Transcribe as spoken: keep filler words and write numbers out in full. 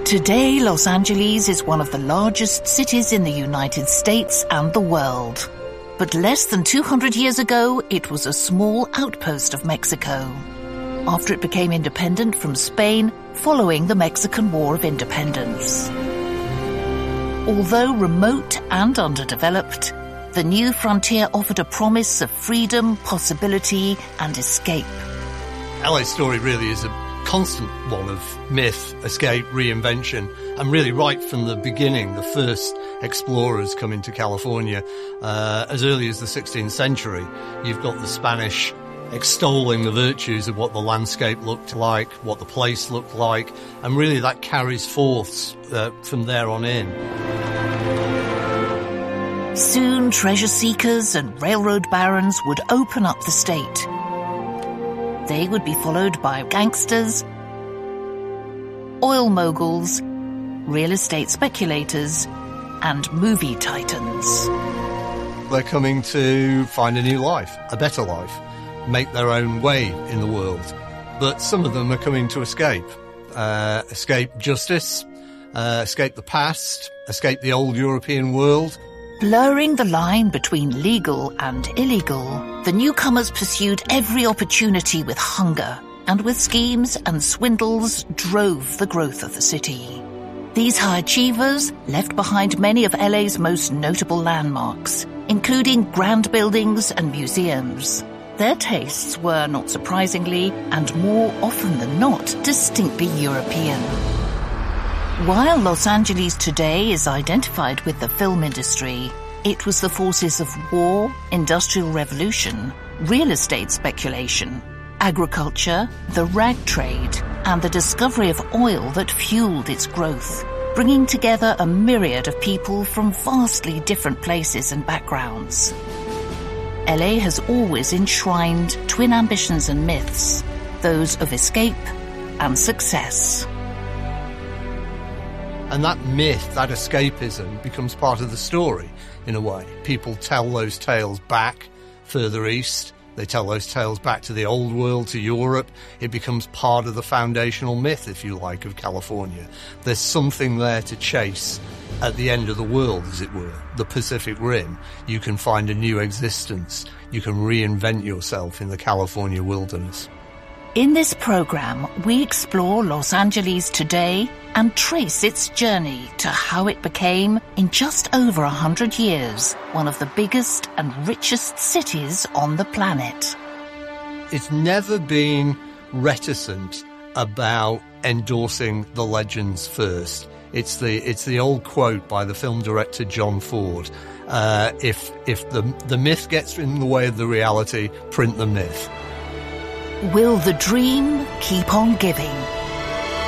Today, Los Angeles is one of the largest cities in the United States and the world. But less than two hundred years ago, it was a small outpost of Mexico, after it became independent from Spain following the Mexican War of Independence. Although remote and underdeveloped, the new frontier offered a promise of freedom, possibility, and escape. L A's story really is a constant one of myth, escape, reinvention, and really right from the beginning, the first explorers come into California uh, as early as the sixteenth century. You've got the Spanish extolling the virtues of what the landscape looked like, what the place looked like, and really that carries forth uh, from there on in. Soon, treasure seekers and railroad barons would open up the state. They would be followed by gangsters, oil moguls, real estate speculators, and movie titans. They're coming to find a new life, a better life, make their own way in the world. But some of them are coming to escape. Uh, escape justice, uh, escape the past, escape the old European world. Blurring the line between legal and illegal, the newcomers pursued every opportunity with hunger, and with schemes and swindles drove the growth of the city. These high achievers left behind many of L A's most notable landmarks, including grand buildings and museums. Their tastes were, not surprisingly, and more often than not, distinctly European. While Los Angeles today is identified with the film industry, it was the forces of war, industrial revolution, real estate speculation, agriculture, the rag trade, and the discovery of oil that fueled its growth, bringing together a myriad of people from vastly different places and backgrounds. L A has always enshrined twin ambitions and myths, those of escape and success. And that myth, that escapism, becomes part of the story, in a way. People tell those tales back further east. They tell those tales back to the old world, to Europe. It becomes part of the foundational myth, if you like, of California. There's something there to chase at the end of the world, as it were, the Pacific Rim. You can find a new existence. You can reinvent yourself in the California wilderness. In this program, we explore Los Angeles today and trace its journey to how it became, in just over a hundred years, one of the biggest and richest cities on the planet. It's never been reticent about endorsing the legends first. It's the it's the old quote by the film director John Ford. Uh, if if the the myth gets in the way of the reality, print the myth. Will the dream keep on giving?